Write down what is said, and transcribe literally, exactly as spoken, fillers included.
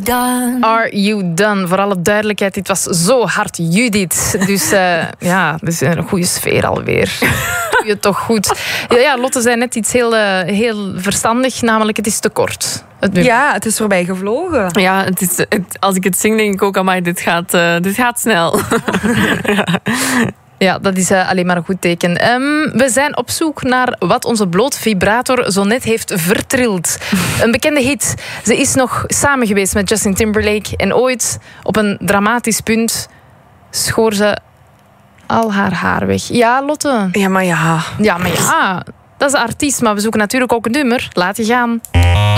done? Are you done? Voor alle duidelijkheid, dit was zo hard Judith. Dus uh, ja, dus een goede sfeer alweer. Doe je toch goed. Ja, ja, Lotte zei net iets heel, uh, heel verstandig, namelijk het is te kort. Het ja, het is voorbij gevlogen. Ja, het is, het, als ik het zing, denk ik ook, amai, dit gaat, uh, dit gaat snel. ja. Ja, dat is uh, alleen maar een goed teken. Um, we zijn op zoek naar wat onze bloot vibrator zo net heeft vertrild. Een bekende hit. Ze is nog samen geweest met Justin Timberlake. En ooit, op een dramatisch punt, schoor ze al haar haar weg. Ja, Lotte? Ja, maar ja. Ja, maar ja. Dat is de artiest, maar we zoeken natuurlijk ook een nummer. Laat je gaan.